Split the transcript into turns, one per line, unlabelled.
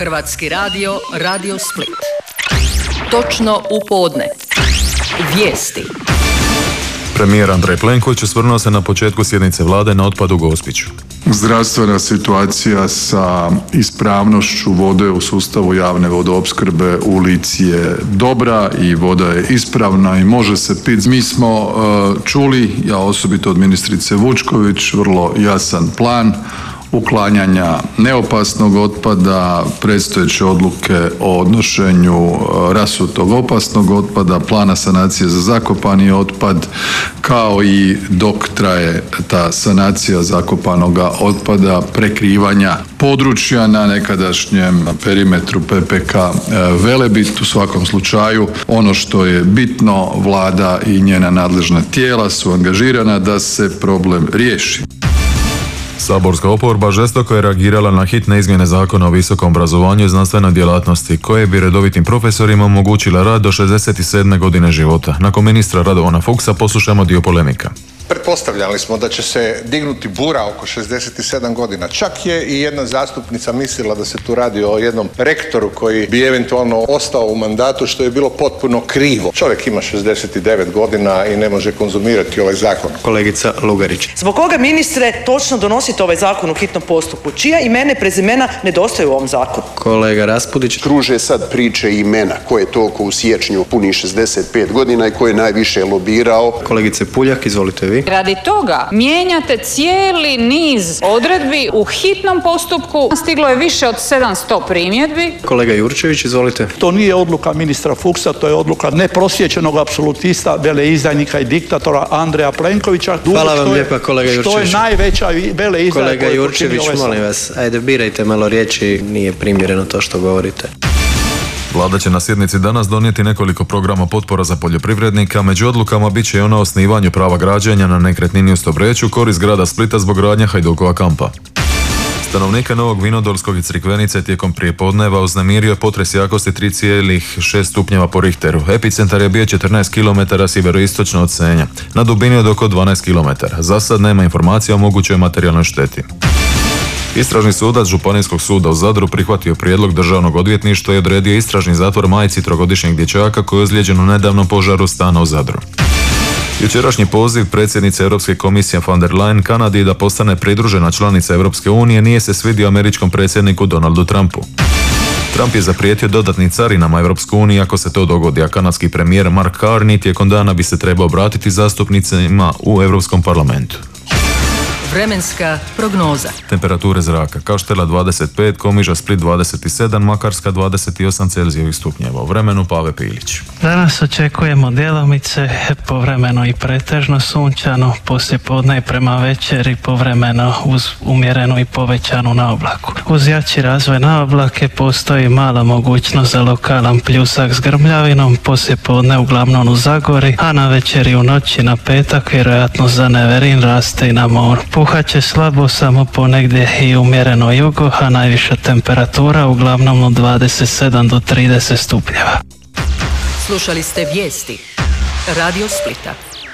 Hrvatski radio, Radio Split. Točno u podne. Vijesti.
Premijer Andrej Plenković osvrnuo se na početku sjednice vlade na otpad u Gospiću.
Zdravstvena situacija sa ispravnošću vode u sustavu javne vodoopskrbe u Lici je dobra i voda je ispravna i može se piti. Mi smo čuli, ja osobito od ministrice Vučković, vrlo jasan plan uklanjanja neopasnog otpada, predstojeće odluke o odnošenju rasutog opasnog otpada, plana sanacije za zakopani otpad, kao i dok traje ta sanacija zakopanoga otpada, prekrivanja područja na nekadašnjem perimetru PPK Velebit. U svakom slučaju, ono što je bitno, vlada i njena nadležna tijela su angažirana da se problem riješi.
Saborska oporba žestoko je reagirala na hitne izmjene zakona o visokom obrazovanju i znanstvenoj djelatnosti, koje bi redovitim profesorima omogućile rad do 67. godine života. Nakon ministra Radovana Fuchsa poslušamo dio polemika.
Pretpostavljali smo da će se dignuti bura oko 67 godina. Čak je i jedna zastupnica mislila da se tu radi o jednom rektoru koji bi eventualno ostao u mandatu, što je bilo potpuno krivo. Čovjek ima 69 godina i ne može konzumirati ovaj zakon.
Kolegica Lugarić.
Zbog koga, ministre, točno donosite ovaj zakon u hitnom postupku? Čija imena i prezimena nedostaju u ovom zakonu?
Kolega Raspudić.
Kruže sad priče imena. Ko je to ko u siječnju puni 65 godina i ko je najviše lobirao.
Kolegice Puljak, izvolite vi.
Radi toga mijenjate cijeli niz odredbi u hitnom postupku. Stiglo je više od 700 primjedbi.
Kolega Jurčević, izvolite.
To nije odluka ministra Fuchsa, to je odluka neprosječenog apsolutista, veleizdajnika i diktatora Andreja Plenkovića.
Hvala vam lijepa, kolega Jurčević.
Što je najveća veleizdaja.
Kolega Jurčević, molim vas, ajde birajte malo riječi, nije primjereno to što govorite.
Vlada će na sjednici danas donijeti nekoliko programa potpora za poljoprivrednika. Među odlukama bit će i ono o osnivanju prava građenja na nekretnini u Stobreću, korist grada Splita zbog gradnje Hajdukova kampa. Stanovnike Novog Vinodolskog i Crikvenice tijekom prijepodneva uznemirio je potres jakosti 3,6 stupnjeva po Richteru. Epicentar je bio 14 km sjeveroistočno od Senja, na dubini od oko 12 km. Za sad nema informacija o mogućoj materijalnoj šteti. Istražni sudac Županijskog suda u Zadru prihvatio prijedlog državnog odvjetništva i odredio istražni zatvor majci trogodišnjeg dječaka koji je ozlijeđen u nedavnom požaru stana u Zadru. Jučerašnji poziv predsjednice Europske komisije von der Leyen Kanadi da postane pridružena članica Europske unije nije se svidio američkom predsjedniku Donaldu Trumpu. Trump je zaprijetio dodatnim carinama Europskoj uniji ako se to dogodi, a kanadski premijer Mark Carney tijekom dana bi se trebao obratiti zastupnicima u Europskom parlamentu.
Vremenska prognoza.
Temperature zraka: Kaštela 25, Komiža, Split 27, Makarska 28 Celzijevih stupnjeva. U vremenu Pave Pilić.
Danas očekujemo djelomice, povremeno i pretežno sunčano, poslijepodne i prema večeri povremeno uz umjerenu i povećanu naoblaku. Uz jači razvoj naoblake postoji mala mogućnost za lokalan pljusak s grmljavinom, poslijepodne uglavnom u Zagori, a na večeri u noći na petak vjerojatnost za neverin raste i na moru. Puhat će slabo samo ponegdje i umjereno jugo, a najviša temperatura uglavnom od 27 do 30 stupnjeva.
Slušali ste vijesti Radio Splita.